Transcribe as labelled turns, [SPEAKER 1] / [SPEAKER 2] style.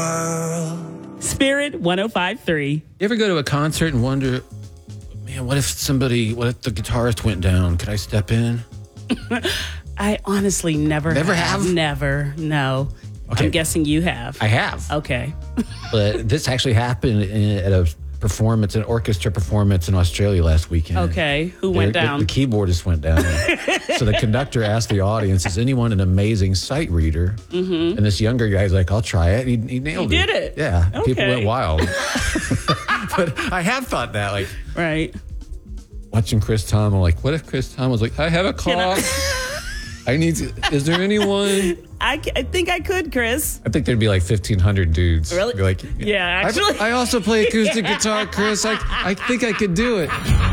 [SPEAKER 1] Spirit 105.3.
[SPEAKER 2] You ever go to a concert and wonder, man, what if the guitarist went down? Could I step in?
[SPEAKER 1] I honestly never
[SPEAKER 2] have.
[SPEAKER 1] Never, no.
[SPEAKER 2] Okay.
[SPEAKER 1] I'm guessing you have.
[SPEAKER 2] I have.
[SPEAKER 1] Okay.
[SPEAKER 2] But this actually happened at a performance, an orchestra performance in Australia last weekend.
[SPEAKER 1] Okay. Who went down?
[SPEAKER 2] The keyboardist went down. So the conductor asked the audience, is anyone an amazing sight reader? Mm-hmm. And this younger guy's like, I'll try it. He nailed it.
[SPEAKER 1] He did it.
[SPEAKER 2] Yeah.
[SPEAKER 1] Okay.
[SPEAKER 2] People went wild. But I have thought that, like,
[SPEAKER 1] Right.
[SPEAKER 2] watching Chris Tom, I'm like, what if Chris Tom was like, I have a cough. Is there anyone?
[SPEAKER 1] I think I could, Chris.
[SPEAKER 2] I think there'd be like 1,500 dudes.
[SPEAKER 1] Really?
[SPEAKER 2] Be like,
[SPEAKER 1] Yeah, actually.
[SPEAKER 2] I also play acoustic guitar, Chris. I think I could do it.